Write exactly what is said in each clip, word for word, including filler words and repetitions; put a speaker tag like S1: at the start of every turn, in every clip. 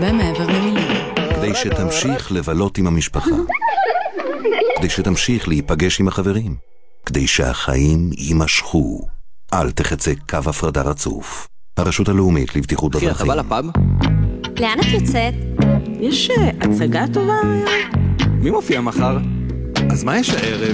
S1: הרבה מעבר למילים.
S2: כדי שתמשיך לבלות עם המשפחה. כדי שתמשיך להיפגש עם החברים. כדי שהחיים יימשכו. אל תחצה קו הפרדה רצוף. הרשות הלאומית לבטיחות בדרכים.
S3: אחי, אתה בא לפאב?
S4: לאן את יוצאת?
S5: יש הצגה טובה?
S3: מי מופיע מחר? אז מה יש הערב?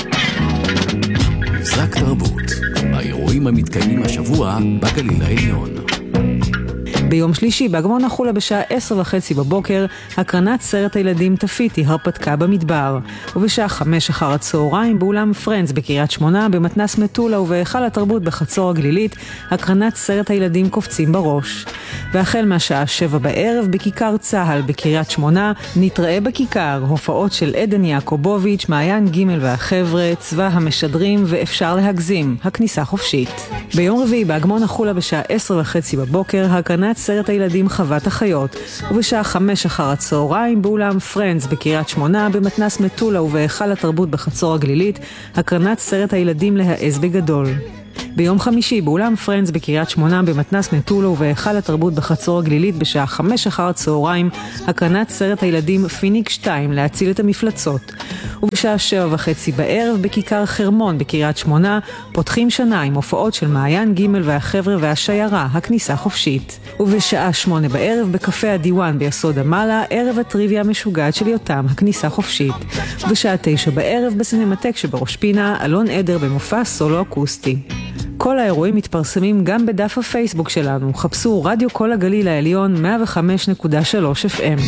S6: מבזק תרבות, האירועים המתקיימים השבוע בגליל העליון.
S7: ביום שלישי, באגמון החולה בשעה עשר וחצי בבוקר, הקרנת סרט הילדים תפיתי הרפתקה במדבר. ובשעה חמש אחר הצהריים, באולם פרנדס בקריית שמונה, במתנס מטולה ובהיכל התרבות בחצור הגלילית, הקרנת סרט הילדים קופצים בראש. והחל מהשעה שבע בערב, בכיכר צהל בקריית שמונה, נתראה בכיכר הופעות של עדן יעקובוביץ', מעיין ג' והחבר'ה, צבא המשדרים ואפשר להגזים, הכניסה חופשית. ביום רביעי, באגמון החולה בשעה עשר וחצי בבוקר, הקרנת סרט הילדים חוות החיות, ובשעה חמש אחר הצהריים באולם פרנדס בקריית שמונה, במתנס מטולה ובהיכל התרבות בחצור הגלילית, הקרנת סרט הילדים להעז בגדול. ביום חמישי באולם פרנדס בקריית שמונה, במתנס מטולה ובהיכל התרבות בחצור הגלילית, בשעה חמש אחר הצהריים, הקרנת סרט הילדים פיניק שתיים להציל את המפלצות. ובשעה שבע וחצי בערב בכיכר חרמון בקריית שמונה, פותחים שנה עם הופעות של מעיין ג' והחבר'ה והשיירה, הכניסה חופשית. ובשעה שמונה בערב בקפה הדיוואן ביסוד המעלה, ערב הטריוויה המשוגעת של יותם, הכניסה חופשית. ובשעה תשע בערב בסינמטק שבראש פינה, אלון עדר במופע סולו אקוסטי. כל האירועים מתפרסמים גם בדף הפייסבוק שלנו. חפשו רדיו כל הגליל העליון מאה וחמש נקודה שלוש אף אם.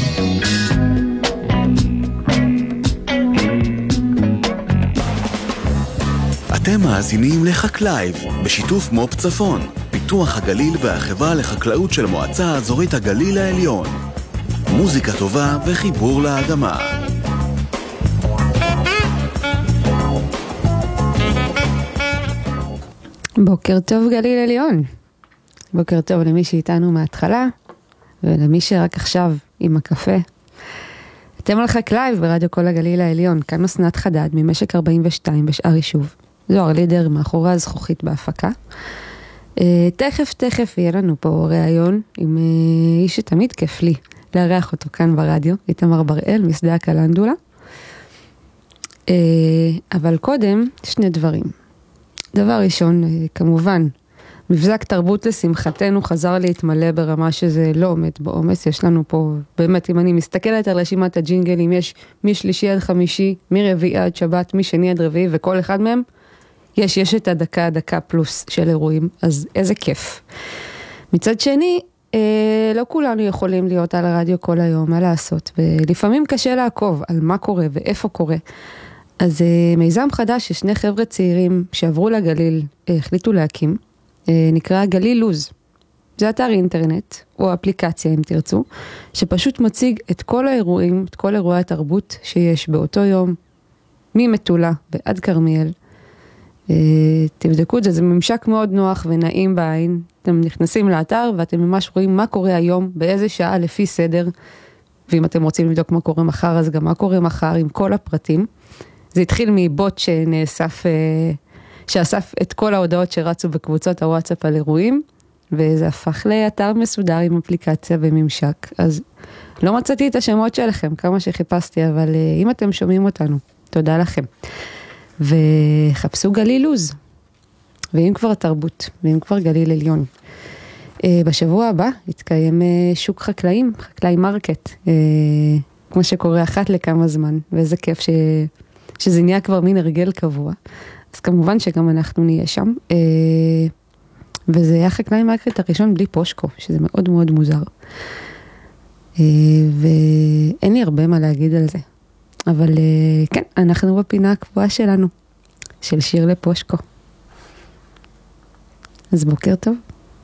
S8: אתם מאזינים לחקלייב, בשיתוף מופ צפון, פיתוח הגליל והחברה לחקלאות של מועצה האזורית הגליל העליון. מוזיקה טובה וחיבור לאדמה.
S9: בוקר טוב גליל עליון. בוקר טוב למי שאיתנו מההתחלה, ולמי שרק עכשיו עם הקפה. אתם על חקלייב ברדיו כל הגליל העליון, כאן אסנת חדד ממשק ארבעים ושתיים בשאר יישוב. זוהר לידר מאחורי הזכוכית בהפקה. תכף תכף יהיה לנו פה ראיון עם איש שתמיד כיף לי לארח אותו כאן ברדיו, איתמר בראל משדה הקלנדולה. אבל קודם שני דברים. דבר ראשון, כמובן, מבזק תרבות לשמחתנו חזר להתמלא ברמה שזה לא עומד בעומס. יש לנו פה, באמת, אם אני מסתכלת על רשימת הג'ינגלים, יש משלישי עד חמישי, מרביעי עד שבת, משני עד רביעי, וכל אחד מהם, יש, יש את הדקה, הדקה פלוס של אירועים, אז איזה כיף. מצד שני, אה, לא כולנו יכולים להיות על הרדיו כל היום, מה לעשות, ולפעמים קשה לעקוב על מה קורה ואיפה קורה. אז אה, מיזם חדש ששני חבר'ה צעירים שעברו לגליל אה, החליטו להקים, אה, נקרא גליל לוז. זה אתר אינטרנט, או אפליקציה אם תרצו, שפשוט מציג את כל האירועים, את כל אירועי התרבות שיש באותו יום, ממטולה ועד קרמיאל. אה, תבדקו את זה, זה ממשק מאוד נוח ונעים בעין. אתם נכנסים לאתר ואתם ממש רואים מה קורה היום, באיזה שעה לפי סדר, ואם אתם רוצים לבדוק מה קורה מחר, אז גם מה קורה מחר עם כל הפרטים. זה התחיל מבוט שנאסף, שאסף את כל ההודעות שרצו בקבוצות הוואטסאפ על אירועים, וזה הפך לאתר מסודר עם אפליקציה וממשק. אז לא מצאתי את השמות שלכם, כמה שחיפשתי, אבל אם אתם שומעים אותנו, תודה לכם. וחפשו גליל לוז, ואם כבר תרבות, ואם כבר גליל עליון. בשבוע הבא יתקיים שוק חקלאים, חקלאי מרקט, כמו שקורה אחת לכמה זמן, ואיזה כיף ש... שזה נהיה כבר מין הרגל קבוע. אז כמובן שגם אנחנו נהיה שם, וזה היה חקלאי מרקט הראשון בלי פושקו, שזה מאוד מאוד מוזר. ואין לי הרבה מה להגיד על זה. אבל כן, אנחנו בפינה הקבועה שלנו, של שיר לפושקו. אז בוקר טוב.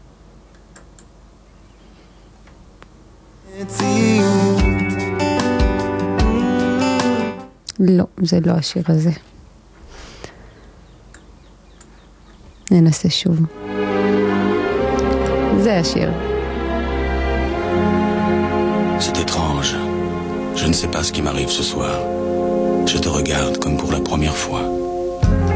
S9: לא, זה לא השיר הזה. ננסה שוב. זה השיר.
S10: C'est étrange. Je ne sais pas ce qui m'arrive ce soir. Je te regarde comme pour la première fois.